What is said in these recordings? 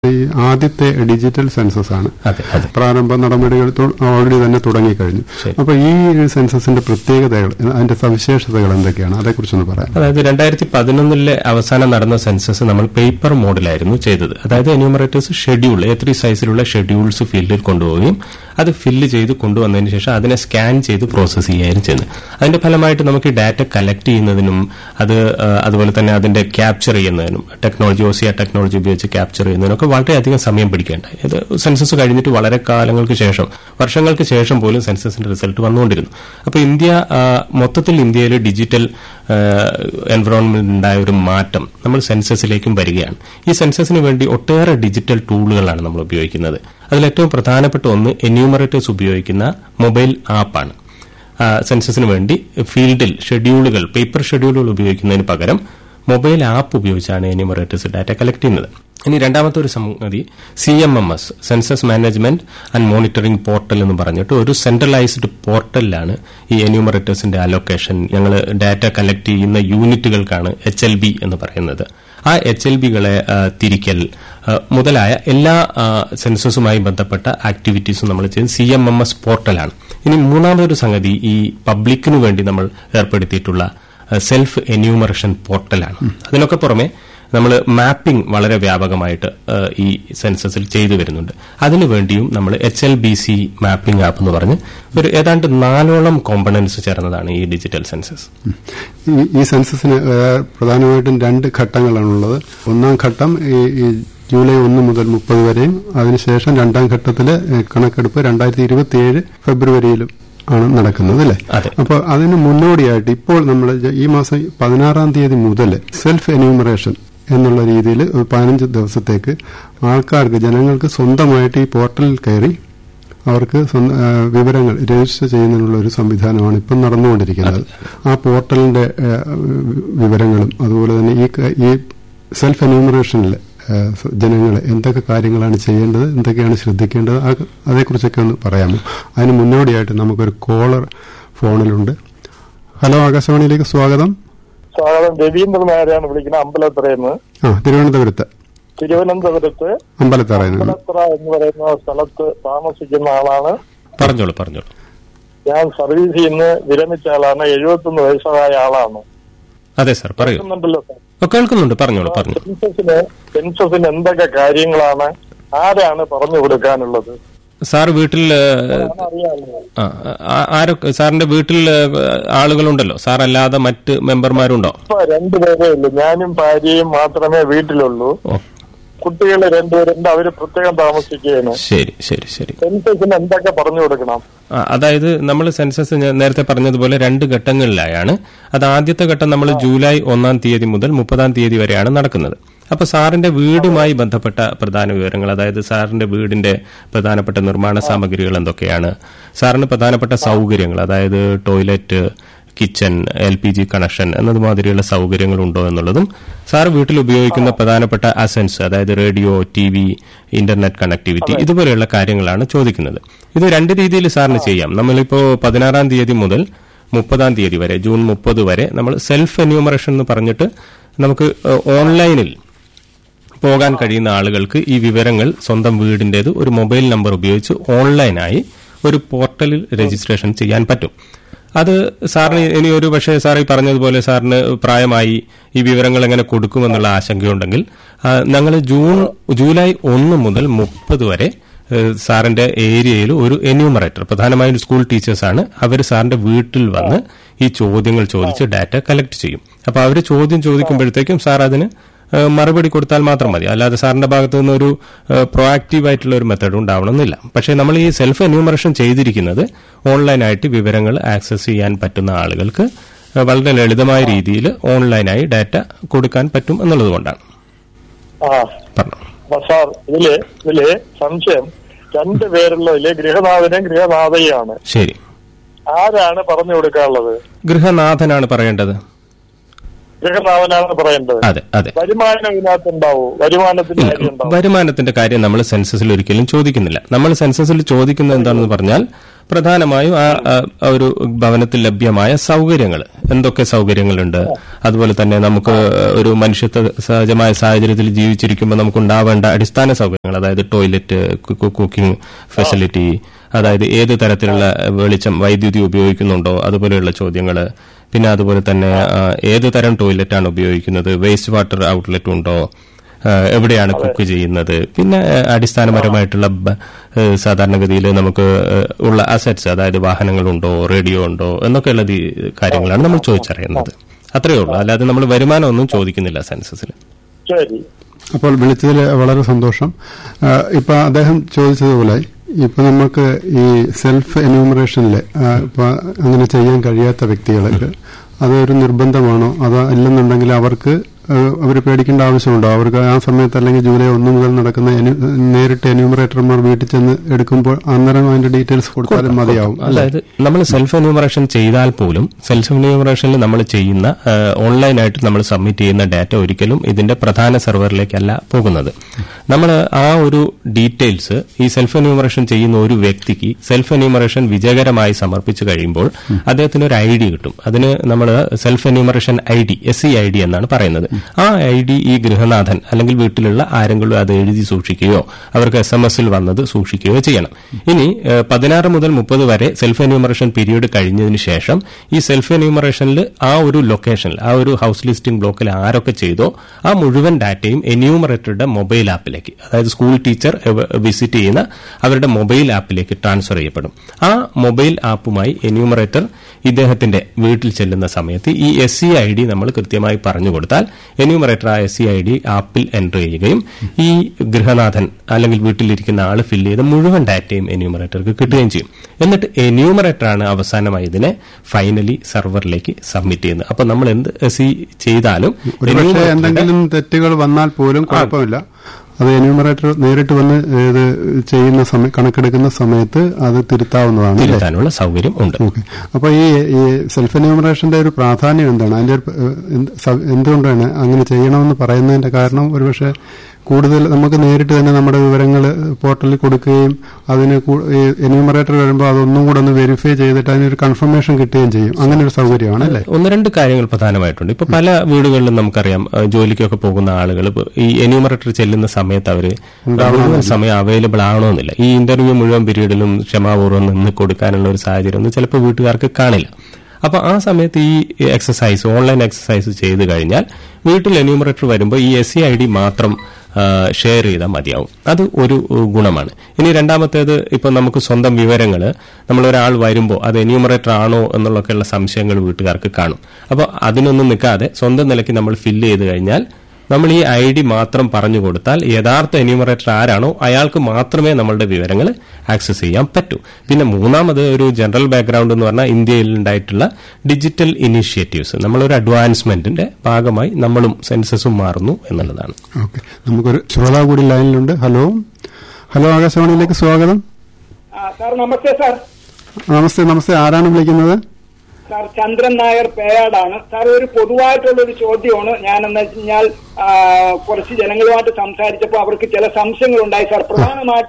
ഈ ആദ്യത്തെ digital census ആണ്. പ്രാരംഭ നടപടികൾ ഓൾറെഡി തന്നെ തുടങ്ങിക്കഴിഞ്ഞു. അപ്പൊ ഈ സെൻസസിന്റെ പ്രത്യേകതകൾ, അതിന്റെ സവിശേഷതകൾ എന്തൊക്കെയാണ്, അതേക്കുറിച്ചൊന്ന് പറയാം. അതായത് 2011 അവസാനം നടന്ന സെൻസസ് നമ്മൾ പേപ്പർ മോഡിലായിരുന്നു ചെയ്തത്. അതായത് എന്യൂമറേറ്റേഴ്സ് ഷെഡ്യൂൾ A3 സൈസിലുള്ള ഷെഡ്യൂൾസ് ഫീൽഡിൽ കൊണ്ടുപോവുകയും അത് ഫില്ല് ചെയ്ത് കൊണ്ടുവന്നതിന് ശേഷം അതിനെ സ്കാൻ ചെയ്ത് പ്രോസസ് ചെയ്യുകയും ചെയ്യുന്നത്. അതിന്റെ ഫലമായിട്ട് നമുക്ക് ഡാറ്റ കളക്ട് ചെയ്യുന്നതിനും അതുപോലെ തന്നെ അതിന്റെ ക്യാപ്ചർ ചെയ്യുന്നതിനും OCR ടെക്നോളജി ഉപയോഗിച്ച് ക്യാപ്ചർ ചെയ്യുന്നതിനൊക്കെ വളരെയധികം സമയം പിടിക്കേണ്ടായി. ഇത് സെൻസസ് കഴിഞ്ഞിട്ട് വളരെ കാലങ്ങൾക്ക് ശേഷം, വർഷങ്ങൾക്ക് ശേഷം പോലും സെൻസസിന്റെ റിസൾട്ട് വന്നുകൊണ്ടിരുന്നു. അപ്പോൾ ഇന്ത്യയിൽ ഡിജിറ്റൽ എൻവറോൺമെന്റ് ഉണ്ടായ ഒരു മാറ്റം നമ്മൾ സെൻസസിലേക്കും വരികയാണ്. ഈ സെൻസസിന് വേണ്ടി ഒട്ടേറെ ഡിജിറ്റൽ ടൂളുകളാണ് നമ്മൾ ഉപയോഗിക്കുന്നത്. അതിലേറ്റവും പ്രധാനപ്പെട്ട ഒന്ന് എന്യൂമറേറ്റേഴ്സ് ഉപയോഗിക്കുന്ന മൊബൈൽ ആപ്പാണ്. സെൻസസിന് വേണ്ടി ഫീൽഡിൽ ഷെഡ്യൂളുകൾ, പേപ്പർ ഷെഡ്യൂളുകൾ ഉപയോഗിക്കുന്നതിന് പകരം മൊബൈൽ ആപ്പ് ഉപയോഗിച്ചാണ് എന്യൂമറേറ്റേഴ്സ് ഡാറ്റ കളക്ട് ചെയ്യുന്നത്. ഇനി രണ്ടാമത്തെ ഒരു സംഗതി CMMS, census management and monitoring portal എന്ന് പറഞ്ഞിട്ട് ഒരു സെൻട്രലൈസ്ഡ് പോർട്ടലിലാണ് ഈ എന്യൂമറേറ്റേഴ്സിന്റെ അലോക്കേഷൻ, ഞങ്ങൾ ഡാറ്റ കളക്ട് ചെയ്യുന്ന യൂണിറ്റുകൾക്കാണ് HLB എന്ന് പറയുന്നത്. ആ HLBകളെ തിരിക്കൽ മുതലായ എല്ലാ സെൻസസുമായി ബന്ധപ്പെട്ട ആക്ടിവിറ്റീസും നമ്മൾ ചെയ്യുന്നത് CMMS പോർട്ടലാണ്. ഇനി മൂന്നാമതൊരു സംഗതി ഈ പബ്ലിക്കിനു വേണ്ടി നമ്മൾ ഏർപ്പെടുത്തിയിട്ടുള്ള സെൽഫ് എന്യൂമറേഷൻ പോർട്ടലാണ്. അതിനൊക്കെ പുറമെ നമ്മൾ മാപ്പിംഗ് വളരെ വ്യാപകമായിട്ട് ഈ സെൻസസിൽ ചെയ്തു വരുന്നുണ്ട്. അതിനുവേണ്ടിയും നമ്മൾ HLBC മാപ്പിംഗ് ആപ്പ് എന്ന് പറഞ്ഞ് ഏതാണ്ട് 4ഓളം കോമ്പണന്റ്സ് ചേർന്നതാണ് ഈ ഡിജിറ്റൽ സെൻസസ്. ഈ സെൻസസിന് പ്രധാനമായിട്ടും 2 ഘട്ടങ്ങളാണുള്ളത്. ഒന്നാം ഘട്ടം ഈ ജൂലൈ 1 മുതൽ 30 വരെയും, അതിനുശേഷം രണ്ടാം ഘട്ടത്തിലെ കണക്കെടുപ്പ് 2027 ഫെബ്രുവരിയിലും ആണ് നടക്കുന്നത്, അല്ലേ? അപ്പോൾ അതിന് മുന്നോടിയായിട്ട് ഇപ്പോൾ നമ്മൾ ഈ മാസം 16-ാം തീയതി മുതൽ സെൽഫ് എന്യൂമറേഷൻ എന്നുള്ള രീതിയിൽ 15 ദിവസത്തേക്ക് ആൾക്കാർക്ക്, ജനങ്ങൾക്ക് സ്വന്തമായിട്ട് ഈ പോർട്ടലിൽ കയറി അവർക്ക് വിവരങ്ങൾ രജിസ്റ്റർ ചെയ്യുന്നതിനുള്ള ഒരു സംവിധാനമാണ് ഇപ്പം നടന്നുകൊണ്ടിരിക്കുന്നത്. ആ പോർട്ടലിന്റെ വിവരങ്ങളും അതുപോലെ തന്നെ ഈ സെൽഫ് എന്യൂമറേഷനിൽ ജനങ്ങൾ എന്തൊക്കെ കാര്യങ്ങളാണ് ചെയ്യേണ്ടത്, എന്തൊക്കെയാണ് ശ്രദ്ധിക്കേണ്ടത്, അതേക്കുറിച്ചൊക്കെ ഒന്ന് പറയാമോ? അതിന് മുന്നോടിയായിട്ട് നമുക്കൊരു കോളർ ഫോണിലുണ്ട്. ഹലോ, ആകാശവാണിയിലേക്ക് സ്വാഗതം. രവീന്ദ്രൻ നായരാണ് വിളിക്കുന്നത്, അമ്പലത്തറയെന്ന്. തിരുവനന്തപുരത്ത് അമ്പലത്തറ എന്ന് പറയുന്ന സ്ഥലത്ത് താമസിക്കുന്ന ആളാണ്. പറഞ്ഞോളൂ. ഞാൻ സർവീസിൽ നിന്ന് വിരമിച്ച ആളാണ്. 71 വയസ്സായ ആളാണ്. അതെ സാർ, പറയുന്നുണ്ടല്ലോ സാർ? കേൾക്കുന്നുണ്ട്, പറഞ്ഞോളൂ. സെൻസസിന് എന്തൊക്കെ കാര്യങ്ങളാണ്, ആരാണ് പറഞ്ഞു കൊടുക്കാനുള്ളത്? സാർ വീട്ടിൽ സാറിന്റെ വീട്ടിൽ ആളുകളുണ്ടല്ലോ, സാർ അല്ലാതെ മറ്റ് മെമ്പർമാരുണ്ടോ? 2 പേരേ ഉള്ളൂ. ഞാനും ഭാര്യയും മാത്രമേ വീട്ടിലുള്ളൂ. കുട്ടികൾ 2 പേരുണ്ട്, അവര് പ്രത്യേകം താമസിക്കുകയാണ്. ശരി. സെൻസസിന് എന്തൊക്കെ പറഞ്ഞു കൊടുക്കണം? അതായത് നമ്മൾ സെൻസസ് നേരത്തെ പറഞ്ഞതുപോലെ 2 ഘട്ടങ്ങളിലായാണ്. അത് ആദ്യത്തെ ഘട്ടം നമ്മൾ ജൂലൈ 1-ാം തീയതി മുതൽ 30-ാം തീയതി വരെയാണ് നടക്കുന്നത്. അപ്പൊ സാറിന്റെ വീടുമായി ബന്ധപ്പെട്ട പ്രധാന വിവരങ്ങൾ, അതായത് സാറിന്റെ വീടിന്റെ പ്രധാനപ്പെട്ട നിർമ്മാണ സാമഗ്രികൾ എന്തൊക്കെയാണ്, സാറിന് പ്രധാനപ്പെട്ട സൗകര്യങ്ങൾ, അതായത് ടോയ്ലറ്റ്, കിച്ചൺ, LPG കണക്ഷൻ എന്നതുമാതിരിയുള്ള സൗകര്യങ്ങളുണ്ടോ എന്നുള്ളതും, സാർ വീട്ടിൽ ഉപയോഗിക്കുന്ന പ്രധാനപ്പെട്ട അസൻസ്, അതായത് റേഡിയോ, TV, ഇന്റർനെറ്റ് കണക്ടിവിറ്റി, ഇതുപോലെയുള്ള കാര്യങ്ങളാണ് ചോദിക്കുന്നത്. ഇത് 2 രീതിയിൽ സാറിന് ചെയ്യാം. നമ്മളിപ്പോ 16-ാം തീയതി മുതൽ 30-ാം തീയതി വരെ, ജൂൺ 30 വരെ നമ്മൾ സെൽഫ് എന്യൂമറേഷൻ എന്ന് പറഞ്ഞിട്ട് നമുക്ക് ഓൺലൈനിൽ പോകാൻ കഴിയുന്ന ആളുകൾക്ക് ഈ വിവരങ്ങൾ സ്വന്തം വീടിന്റേത് ഒരു മൊബൈൽ നമ്പർ ഉപയോഗിച്ച് ഓൺലൈനായി ഒരു പോർട്ടലിൽ രജിസ്ട്രേഷൻ ചെയ്യാൻ പറ്റും. അത് സാറിന് ഇനി ഒരു പക്ഷേ സാർ ഈ പറഞ്ഞതുപോലെ സാറിന് പ്രായമായി ഈ വിവരങ്ങൾ എങ്ങനെ കൊടുക്കുമെന്നുള്ള ആശങ്കയുണ്ടെങ്കിൽ ഞങ്ങൾ ജൂലൈ 1 മുതൽ 30 വരെ സാറിന്റെ ഏരിയയിൽ ഒരു എന്യൂമറേറ്റർ, പ്രധാനമായും സ്കൂൾ ടീച്ചേഴ്സാണ്, അവർ സാറിന്റെ വീട്ടിൽ വന്ന് ഈ ചോദ്യങ്ങൾ ചോദിച്ച് ഡാറ്റ കളക്ട് ചെയ്യും. അപ്പൊ അവർ ചോദ്യം ചോദിക്കുമ്പോഴത്തേക്കും സാർ അതിന് മറുപടി കൊടുത്താൽ മാത്രം മതി. അല്ലാതെ സാറിന്റെ ഭാഗത്തു നിന്നൊരു പ്രൊആക്റ്റീവ് ആയിട്ടുള്ള ഒരു മെത്തേഡ് ഉണ്ടാവണമെന്നില്ല. പക്ഷേ നമ്മൾ ഈ സെൽഫ് എന്യൂമറേഷൻ ചെയ്തിരിക്കുന്നത് ഓൺലൈനായിട്ട് വിവരങ്ങൾ ആക്സസ് ചെയ്യാൻ പറ്റുന്ന ആളുകൾക്ക് വളരെ ലളിതമായ രീതിയിൽ ഓൺലൈനായി ഡാറ്റ കൊടുക്കാൻ പറ്റും എന്നുള്ളതുകൊണ്ടാണ്. സാർ, ഇതില് സംശയം, 2 പേരുള്ളതില് ഗൃഹനാഥനും ഗൃഹനാഥയാണ്. ശരി. ആരാണ് പറഞ്ഞു കൊടുക്കാനുള്ളത്? ഗൃഹനാഥനാണ് പറയേണ്ടത്. ഗൃഹനാഥനാണ് പറയേണ്ടത്. അതെ. വരുമാനം ഇതിനകത്തുണ്ടാവോ? വരുമാനത്തിന്റെ കാര്യം നമ്മൾ സെൻസസിൽ ഒരിക്കലും ചോദിക്കുന്നില്ല. നമ്മൾ സെൻസസിൽ ചോദിക്കുന്നത് എന്താണെന്ന് പറഞ്ഞാൽ പ്രധാനമായും ആ ഒരു ഭവനത്തിൽ ലഭ്യമായ സൗകര്യങ്ങൾ, എന്തൊക്കെ സൗകര്യങ്ങളുണ്ട്, അതുപോലെ തന്നെ നമുക്ക് ഒരു മനുഷ്യത്വ സഹജമായ സാഹചര്യത്തിൽ ജീവിച്ചിരിക്കുമ്പോൾ നമുക്ക് ഉണ്ടാവേണ്ട അടിസ്ഥാന സൗകര്യങ്ങൾ, അതായത് ടോയ്ലറ്റ്, കുക്കിംഗ് ഫെസിലിറ്റി, അതായത് ഏത് തരത്തിലുള്ള വെളിച്ചം, വൈദ്യുതി ഉപയോഗിക്കുന്നുണ്ടോ, അതുപോലെയുള്ള ചോദ്യങ്ങൾ. പിന്നെ അതുപോലെ തന്നെ ഏത് തരം ടോയ്ലറ്റാണ് ഉപയോഗിക്കുന്നത്, വേസ്റ്റ് വാട്ടർ ഔട്ട്ലെറ്റ് ഉണ്ടോ, എവിടെയാണ് കുക്ക് ചെയ്യുന്നത്, പിന്നെ അടിസ്ഥാനപരമായിട്ടുള്ള സാധാരണഗതിയിൽ നമുക്ക് ഉള്ള അസറ്റ്സ്, അതായത് വാഹനങ്ങളുണ്ടോ, റേഡിയോ ഉണ്ടോ എന്നൊക്കെയുള്ള കാര്യങ്ങളാണ് നമ്മൾ ചോദിച്ചറിയുന്നത്. അത്രയേ ഉള്ളൂ, അല്ലാതെ നമ്മൾ വരുമാനമൊന്നും ചോദിക്കുന്നില്ല സെൻസസിൽ. അപ്പോൾ വിളിച്ചതിൽ വളരെ സന്തോഷം. ഇപ്പൊ അദ്ദേഹം ചോദിച്ചതുപോലെ ഇപ്പൊ നമുക്ക് ഈ സെൽഫ് എന്യൂമറേഷനിൽ ഇപ്പൊ അങ്ങനെ ചെയ്യാൻ കഴിയാത്ത വ്യക്തികൾക്ക് അതൊരു നിർബന്ധമാണോ, അതോ ഇല്ലെന്നുണ്ടെങ്കിൽ അവർക്ക് അവർ പേടിക്കേണ്ട ആവശ്യമുണ്ടോ? അവർക്ക് ആ സമയത്ത് അല്ലെങ്കിൽ ജൂലൈ 1 മുതൽ നടക്കുന്ന നേരിട്ട് എന്യൂമറേറ്റർമാർ വീട്ടിൽ ചെന്ന് എടുക്കുമ്പോൾ അന്നേരം അതിന്റെ ഡീറ്റെയിൽസ് കൊടുത്താലും മതിയാവും. അതായത് നമ്മൾ സെൽഫ് എന്യൂമറേഷൻ ചെയ്താൽ പോലും സെൽഫ് എന്യൂമറേഷനിൽ നമ്മൾ ചെയ്യുന്ന ഓൺലൈനായിട്ട് നമ്മൾ സബ്മിറ്റ് ചെയ്യുന്ന ഡാറ്റ ഒരിക്കലും ഇതിന്റെ പ്രധാന സെർവറിലേക്കല്ല പോകുന്നത്. നമ്മൾ ആ ഒരു ഡീറ്റെയിൽസ് ഈ സെൽഫ് എന്യൂമറേഷൻ ചെയ്യുന്ന ഒരു വ്യക്തിക്ക് സെൽഫ് എന്യൂമറേഷൻ വിജയകരമായി സമർപ്പിച്ചു കഴിയുമ്പോൾ അദ്ദേഹത്തിന് ഒരു ID കിട്ടും. അതിന് നമ്മൾ സെൽഫ് എന്യൂമറേഷൻ ID, SEID എന്നാണ് പറയുന്നത്. ആ ID ഈ ഗൃഹനാഥൻ അല്ലെങ്കിൽ വീട്ടിലുള്ള ആരെങ്കിലും അത് എഴുതി സൂക്ഷിക്കുകയോ അവർക്ക് SMS-ൽ വന്നത് സൂക്ഷിക്കുകയോ ചെയ്യണം. ഇനി 16 മുതൽ 30 വരെ സെൽഫ് എന്യൂമറേഷൻ പീരീഡ് കഴിഞ്ഞതിന് ശേഷം ഈ സെൽഫ് എന്യൂമറേഷനിൽ ആ ഒരു ലൊക്കേഷനിൽ, ആ ഒരു ഹൌസ് ലിസ്റ്റിംഗ് ബ്ലോക്കിൽ ആരൊക്കെ ചെയ്തോ ആ മുഴുവൻ ഡാറ്റയും എന്യൂമറേറ്ററുടെ മൊബൈൽ ആപ്പിലേക്ക്, അതായത് സ്കൂൾ ടീച്ചർ വിസിറ്റ് ചെയ്യുന്ന അവരുടെ മൊബൈൽ ആപ്പിലേക്ക് ട്രാൻസ്ഫർ ചെയ്യപ്പെടും. ആ മൊബൈൽ ആപ്പുമായി എന്യൂമറേറ്റർ ഇദ്ദേഹത്തിന്റെ വീട്ടിൽ ചെല്ലുന്ന സമയത്ത് ഈ SEID നമ്മൾ കൃത്യമായി പറഞ്ഞു കൊടുത്താൽ എന്യൂമറേറ്റർ ആ SEID ആപ്പിൽ എൻ്റർ ചെയ്യുകയും ഈ ഗൃഹനാഥൻ അല്ലെങ്കിൽ വീട്ടിലിരിക്കുന്ന ആൾ ഫില്ല് ചെയ്ത മുഴുവൻ ഡാറ്റയും എന്യൂമറേറ്റർക്ക് കിട്ടുകയും ചെയ്യും. എന്നിട്ട് എന്യൂമറേറ്ററാണ് അവസാനമായി ഇതിനെ ഫൈനലി സെർവറിലേക്ക് സബ്മിറ്റ് ചെയ്യുന്നത്. അപ്പൊ നമ്മൾ എന്ത് ചെയ്താലും എന്തെങ്കിലും തെറ്റുകൾ വന്നാൽ പോലും കുഴപ്പമില്ല, അത് എന്യൂമറേറ്റർ നേരിട്ട് വന്ന് ഇത് ചെയ്യുന്ന കണക്കെടുക്കുന്ന സമയത്ത് അത് തിരുത്താവുന്നതാണ്, തിരുത്താനുള്ള സൗകര്യം ഉണ്ട്. അപ്പൊ ഈ സെൽഫ് എന്യൂമറേഷന്റെ ഒരു പ്രാധാന്യം എന്താണ്? അതിന്റെ എന്തുകൊണ്ടാണ് അങ്ങനെ ചെയ്യണമെന്ന് പറയുന്നതിന്റെ കാരണം ഒരുപക്ഷെ കൂടുതൽ നമുക്ക് നേരിട്ട് തന്നെ നമ്മുടെ വിവരങ്ങൾ പോർട്ടലിൽ കൊടുക്കുകയും അതിന് എന്യൂമറേറ്റർ വരുമ്പോൾ അതൊന്നും കൂടെ ഒന്ന് വെരിഫൈ ചെയ്തിട്ട് അതിനൊരു കൺഫർമേഷൻ കിട്ടുകയും ചെയ്യും. അങ്ങനെ ഒരു സൗകര്യമാണ് അല്ലേ? 1-2 കാര്യങ്ങൾ പ്രധാനമായിട്ടുണ്ട്. ഇപ്പൊ പല വീടുകളിലും നമുക്കറിയാം ജോലിക്കൊക്കെ പോകുന്ന ആളുകൾ ഈ എന്യൂമറേറ്റർ ചെല്ലുന്ന സമയത്ത് അവർ സമയം അവൈലബിൾ ആവണമെന്നില്ല. ഈ ഇന്റർവ്യൂ മുഴുവൻ പീരീഡിലും ക്ഷമാപൂർവ്വം നിന്ന് കൊടുക്കാനുള്ള ഒരു സാഹചര്യം ഒന്നും ചിലപ്പോൾ വീട്ടുകാർക്ക് കാണില്ല. അപ്പൊ ആ സമയത്ത് ഈ എക്സസൈസ്, ഓൺലൈൻ എക്സസൈസ് ചെയ്ത് കഴിഞ്ഞാൽ വീട്ടിൽ എന്യൂമറേറ്റർ വരുമ്പോൾ ഈ SEID മാത്രം ഷെയർ ചെയ്താൽ മതിയാവും. അത് ഒരു ഗുണമാണ്. ഇനി രണ്ടാമത്തേത്, ഇപ്പൊ നമുക്ക് സ്വന്തം വിവരങ്ങൾ നമ്മളൊരാൾ വരുമ്പോൾ അത് എന്യൂമറേറ്റർ ആണോ എന്നുള്ളൊക്കെയുള്ള സംശയങ്ങൾ വീട്ടുകാർക്ക് കാണും. അപ്പോൾ അതിനൊന്നും നിൽക്കാതെ സ്വന്തം നിലയ്ക്ക് നമ്മൾ ഫില്ല് ചെയ്ത് കഴിഞ്ഞാൽ നമ്മൾ ഈ ID മാത്രം പറഞ്ഞു കൊടുത്താൽ യഥാർത്ഥ എന്യൂമറേറ്റർ ആരാണോ അയാൾക്ക് മാത്രമേ നമ്മളുടെ വിവരങ്ങൾ ആക്സസ് ചെയ്യാൻ പറ്റൂ. പിന്നെ മൂന്നാമത് ഒരു ജനറൽ ബാക്ക്ഗ്രൗണ്ട് എന്ന് പറഞ്ഞാൽ ഇന്ത്യയിൽ ഉണ്ടായിട്ടുള്ള ഡിജിറ്റൽ ഇനീഷ്യേറ്റീവ്സ്, നമ്മളൊരു അഡ്വാൻസ്മെന്റിന്റെ ഭാഗമായി നമ്മളും സെൻസസും മാറുന്നു എന്നുള്ളതാണ്. ഓക്കെ, നമുക്കൊരു ശ്രോതാവ് കൂടി ലൈനിലുണ്ട്. ഹലോ, ആകാശവാണിയിലേക്ക് സ്വാഗതം. നമസ്തേ സാർ. നമസ്തേ, ആരാണ് വിളിക്കുന്നത്? സാർ ചന്ദ്രൻ നായർ പേയാടാണ്. സാർ, ഒരു പൊതുവായിട്ടുള്ളൊരു ചോദ്യമാണ്. ഞാനെന്ന് വെച്ച് കഴിഞ്ഞാൽ കുറച്ച് ജനങ്ങളുമായിട്ട് സംസാരിച്ചപ്പോൾ അവർക്ക് ചില സംശയങ്ങൾ ഉണ്ടായി സാർ. പ്രധാനമായിട്ട്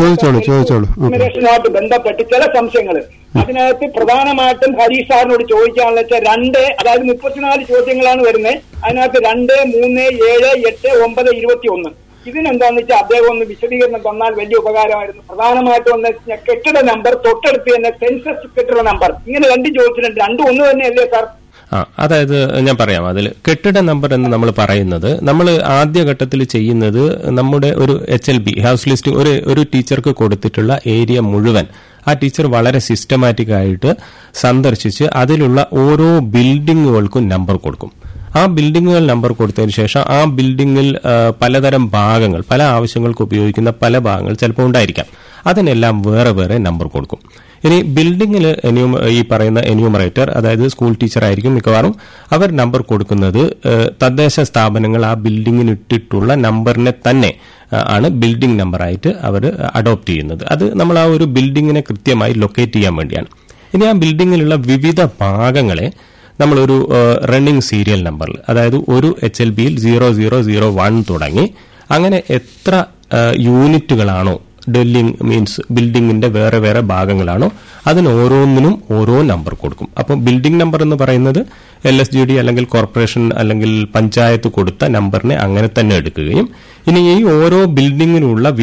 ഒന്നാമത്തെ ബന്ധപ്പെട്ട് ചില സംശയങ്ങൾ, അതിനകത്ത് പ്രധാനമായിട്ടും ഹരീഷ് സാറിനോട് ചോദിക്കാനുള്ള വെച്ചാൽ 2, അതായത് 34 ചോദ്യങ്ങളാണ് വരുന്നത്. അതിനകത്ത് 2, 3, 7, 8, 9, 21 ഇതിനെന്താന്ന് വെച്ചാൽ അദ്ദേഹം ഒന്ന് വിശദീകരണം തന്നാൽ വലിയ ഉപകാരമായിരുന്നു. പ്രധാനമായിട്ടും ഒന്ന് കെട്ടിട നമ്പർ, തൊട്ടടുത്ത് തന്നെ സെൻസസ് കെട്ടിട നമ്പർ, ഇങ്ങനെ 2 ചോദിച്ചിട്ടുണ്ട്. 2 ഒന്ന് തന്നെയല്ലേ സാർ? അതായത് ഞാൻ പറയാം, അതിൽ കെട്ടിട നമ്പർ എന്ന് നമ്മൾ പറയുന്നത് നമ്മൾ ആദ്യഘട്ടത്തിൽ ചെയ്യുന്നത് നമ്മുടെ ഒരു HLB ഹൗസ് ലിസ്റ്റ് ഒരു ടീച്ചർക്ക് കൊടുത്തിട്ടുള്ള ഏരിയ മുഴുവൻ ആ ടീച്ചർ വളരെ സിസ്റ്റമാറ്റിക് ആയിട്ട് സന്ദർശിച്ച് അതിലുള്ള ഓരോ ബിൽഡിങ്ങുകൾക്കും നമ്പർ കൊടുക്കും. ആ ബിൽഡിങ്ങുകൾ നമ്പർ കൊടുത്തതിന് ശേഷം ആ ബിൽഡിങ്ങിൽ പലതരം ഭാഗങ്ങൾ, പല ആവശ്യങ്ങൾക്ക് ഉപയോഗിക്കുന്ന പല ഭാഗങ്ങൾ ചിലപ്പോൾ ഉണ്ടായിരിക്കാം. അതിനെല്ലാം വേറെ വേറെ നമ്പർ കൊടുക്കും. ഇനി ബിൽഡിങ്ങിൽ ഈ പറയുന്ന എന്യൂമറേറ്റർ, അതായത് സ്കൂൾ ടീച്ചർ ആയിരിക്കും മിക്കവാറും, അവർ നമ്പർ കൊടുക്കുന്നത് തദ്ദേശ സ്ഥാപനങ്ങൾ ആ ബിൽഡിങ്ങിന് ഇട്ടിട്ടുള്ള നമ്പറിനെ തന്നെ ആണ് ബിൽഡിംഗ് നമ്പറായിട്ട് അവർ അഡോപ്റ്റ് ചെയ്യുന്നത്. അത് നമ്മൾ ആ ഒരു ബിൽഡിങ്ങിനെ കൃത്യമായി ലൊക്കേറ്റ് ചെയ്യാൻ വേണ്ടിയാണ്. ഇനി ആ ബിൽഡിങ്ങിലുള്ള വിവിധ ഭാഗങ്ങളെ നമ്മളൊരു റണ്ണിംഗ് സീരിയൽ നമ്പറിൽ, അതായത് ഒരു HLBയിൽ 0001 തുടങ്ങി അങ്ങനെ എത്ര യൂണിറ്റുകളാണോ ഡെല്ലിംഗ് മീൻസ് ബിൽഡിംഗിന്റെ വേറെ വേറെ ഭാഗങ്ങളാണോ അതിന് ഓരോന്നിനും ഓരോ നമ്പർ കൊടുക്കും. അപ്പം ബിൽഡിംഗ് നമ്പർ എന്ന് പറയുന്നത് LSGD അല്ലെങ്കിൽ കോർപ്പറേഷൻ അല്ലെങ്കിൽ പഞ്ചായത്ത് കൊടുത്ത നമ്പറിനെ അങ്ങനെ തന്നെ എടുക്കുകയും ഇനി ഈ ഓരോ ബിൽഡിങ്ങിനുള്ള